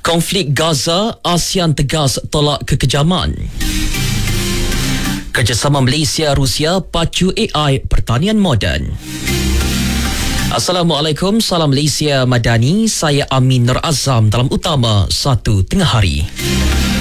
Konflik Gaza, ASEAN tegas tolak kekejaman. Kerjasama Malaysia-Rusia pacu AI pertanian moden. Assalamualaikum, salam Malaysia Madani. Saya Amin Nur Azam dalam Utama 1 Tengah Hari.